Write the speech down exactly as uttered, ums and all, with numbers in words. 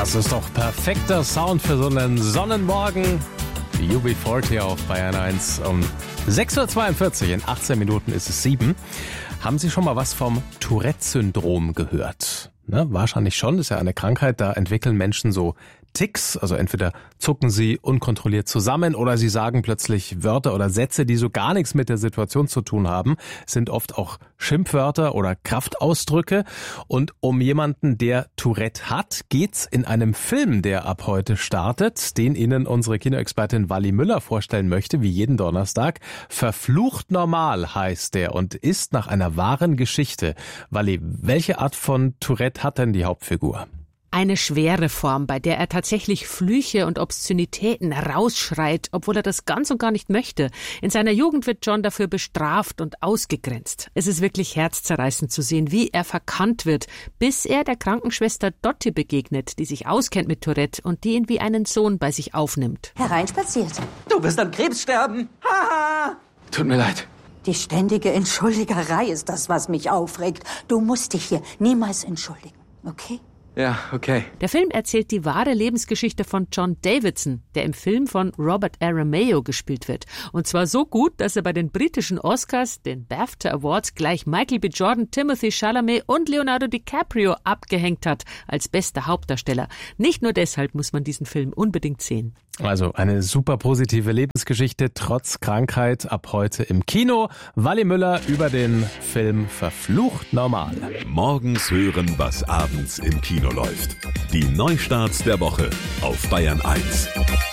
Das ist doch perfekter Sound für so einen Sonnenmorgen. U B vierzig auf Bayern eins um sechs Uhr zweiundvierzig. In achtzehn Minuten ist es sieben. Haben Sie schon mal was vom Tourette-Syndrom gehört? Ne, wahrscheinlich schon. Das ist ja eine Krankheit, da entwickeln Menschen so Ticks, also entweder zucken sie unkontrolliert zusammen oder sie sagen plötzlich Wörter oder Sätze, die so gar nichts mit der Situation zu tun haben, sind oft auch Schimpfwörter oder Kraftausdrücke. Und um jemanden, der Tourette hat, geht's in einem Film, der ab heute startet, den Ihnen unsere Kinoexpertin Wally Müller vorstellen möchte, wie jeden Donnerstag. Verflucht normal heißt der und ist nach einer wahren Geschichte. Wally, welche Art von Tourette hat denn die Hauptfigur? Eine schwere Form, bei der er tatsächlich Flüche und Obszönitäten rausschreit, obwohl er das ganz und gar nicht möchte. In seiner Jugend wird John dafür bestraft und ausgegrenzt. Es ist wirklich herzzerreißend zu sehen, wie er verkannt wird, bis er der Krankenschwester Dottie begegnet, die sich auskennt mit Tourette und die ihn wie einen Sohn bei sich aufnimmt. Hereinspaziert. Du wirst an Krebs sterben. Haha. Tut mir leid. Die ständige Entschuldigerei ist das, was mich aufregt. Du musst dich hier niemals entschuldigen, okay? Ja, okay. Der Film erzählt die wahre Lebensgeschichte von John Davidson, der im Film von Robert Aramayo gespielt wird. Und zwar so gut, dass er bei den britischen Oscars, den BAFTA Awards, gleich Michael B. Jordan, Timothée Chalamet und Leonardo DiCaprio abgehängt hat als bester Hauptdarsteller. Nicht nur deshalb muss man diesen Film unbedingt sehen. Also eine super positive Lebensgeschichte trotz Krankheit ab heute im Kino. Wally Müller über den Film Verflucht normal. Morgens hören, was abends im Kino läuft. Die Neustarts der Woche auf Bayern eins.